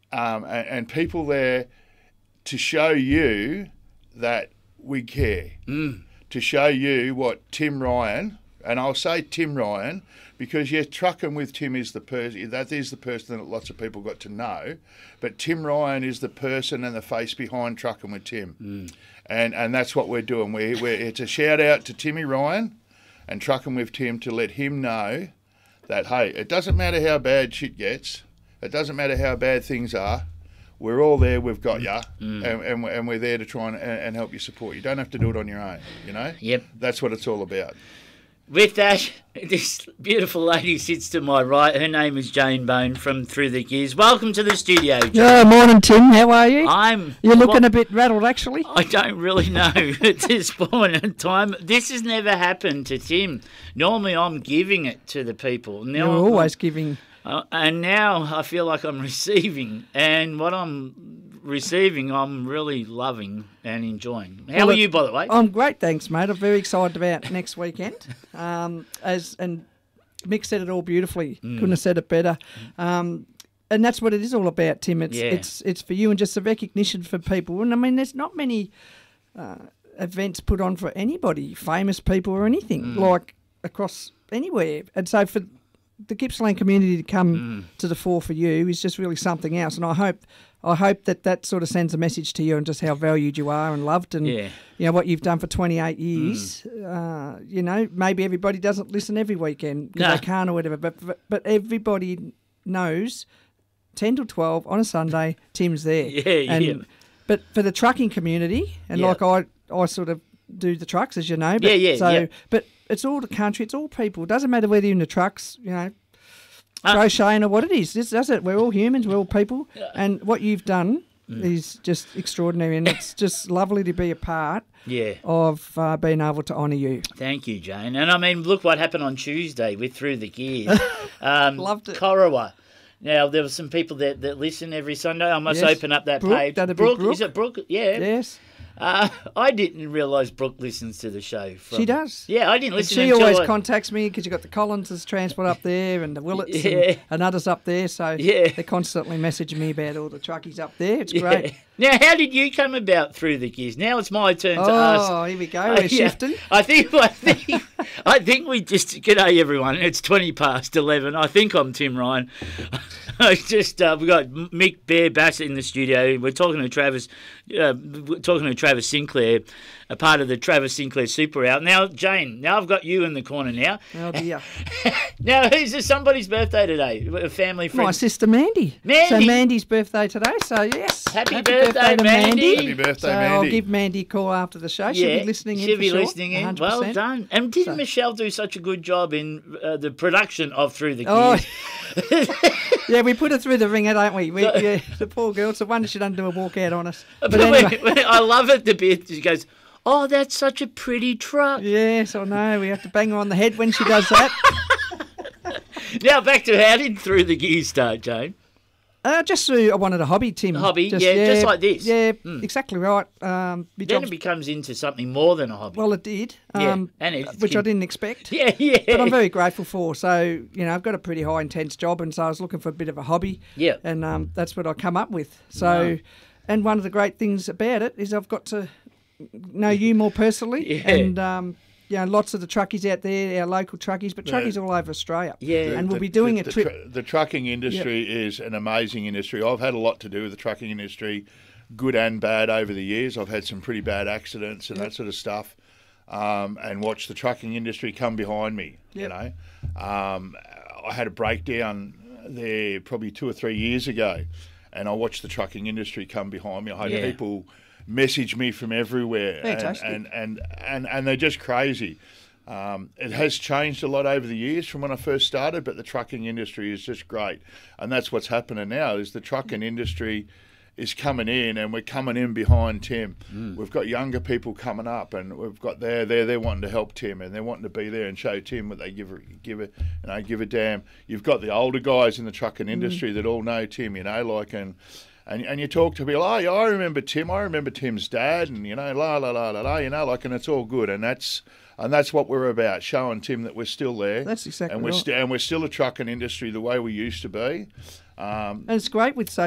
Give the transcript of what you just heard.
and people there to show you that we care, to show you what Tim Ryan, and I'll say Tim Ryan because, yes, trucking with Tim is the person, that is the person that lots of people got to know, but Tim Ryan is the person and the face behind trucking with Tim. And that's what we're doing. It's a shout out to Timmy Ryan and trucking with Tim to let him know that, hey, it doesn't matter how bad shit gets, it doesn't matter how bad things are, we're all there, we've got you, and we're there to try and help you support. You don't have to do it on your own, you know? Yep. That's what it's all about. With that, this beautiful lady sits to my right. Her name is Jane Bone from Through the Gears. Welcome to the studio, Jane. Yeah, morning, Tim. How are you? You're looking a bit rattled, actually. I don't really know at this point in time. This has never happened to Tim. Normally, I'm giving it to the people. Now You're always giving. And now I feel like I'm receiving. And what I'm receiving, I'm really loving and enjoying. How are you, by the way? I'm great, thanks, mate. I'm very excited about next weekend. And Mick said it all beautifully. Couldn't have said it better. And that's what it is all about, Tim. It's for you and just a recognition for people. And I mean, there's not many events put on for anybody, famous people or anything, like across anywhere. And so for the Gippsland community to come to the fore for you is just really something else. And I hope that sort of sends a message to you and just how valued you are and loved and you know what you've done for 28 years. You know, maybe everybody doesn't listen every weekend because they can't or whatever, but everybody knows 10 to 12 on a Sunday, Tim's there. But for the trucking community, and like I sort of do the trucks, as you know. But but it's all the country, it's all people. It doesn't matter whether you're in the trucks, you know, crocheting or what it is. This does it. We're all humans, we're all people. And what you've done is just extraordinary, and it's just lovely to be a part of being able to honour you. Thank you, Jane. And I mean, look what happened on Tuesday with Through the Gears. Loved it. Corowa. Now, there were some people that listen every Sunday. I must open up that page. Brooke, is it Brooke? Yeah. Yes. I didn't realise Brooke listens to the show. She does. Yeah, I didn't listen She until always contacts me because you've got the Collins' transport up there and the Willets and others up there. So they're constantly messaging me about all the truckies up there. It's great. Now, how did you come about Through the Gears? Now it's my turn to ask. Oh, here we go. We're shifting. I think we just... G'day, everyone. It's 11:20. I think I'm Tim Ryan. We've got Mick Bear Bassett in the studio. We're talking to Travis Sinclair, a part of the Travis Sinclair Super Out. Now, Jane, I've got you in the corner now. Oh, dear. Now, is it somebody's birthday today? A family friend? My sister Mandy. So Mandy's birthday today, so yes. Happy birthday to Mandy. Happy birthday, so Mandy. I'll give Mandy a call after the show. She'll be listening in She'll for be sure, listening in. 100%. Well done. And didn't Michelle do such a good job in the production of Through the Gears? Yeah, we put her through the ringer, don't we? The poor girl. It's a wonder she doesn't do a walkout on us. But anyway. I love it the bit. She goes, "Oh, that's such a pretty truck." Yes, I know. We have to bang her on the head when she does that. Now back to how did Through the Gears start, Jane? Just through, I wanted a hobby, Tim. Just like this. Yeah, exactly right. Then it becomes into something more than a hobby. Well, it did, which I didn't expect. Yeah. But I'm very grateful for. So, you know, I've got a pretty high intense job, and so I was looking for a bit of a hobby. Yeah. And that's what I come up with. So, and one of the great things about it is I've got to know you more personally, and you know, lots of the truckies out there, our local truckies, but truckies all over Australia. Yeah. And we'll be doing a trip. The trucking industry is an amazing industry. I've had a lot to do with the trucking industry, good and bad, over the years. I've had some pretty bad accidents and that sort of stuff, and watched the trucking industry come behind me, you know. I had a breakdown there probably 2 or 3 years ago, and I watched the trucking industry come behind me. I had people message me from everywhere, and they're just crazy. It has changed a lot over the years from when I first started, but the trucking industry is just great, and that's what's happening now. Is the trucking industry is coming in, and we're coming in behind Tim. We've got younger people coming up, and we've got they're wanting to help Tim, and they're wanting to be there and show Tim what they give a damn. You've got the older guys in the trucking industry that all know Tim, you know, like and you talk to people, I remember Tim, I remember Tim's dad, and you know, you know, like, and it's all good, and that's what we're about, showing Tim that we're still there. That's exactly right. And we're still a trucking industry the way we used to be. And it's great with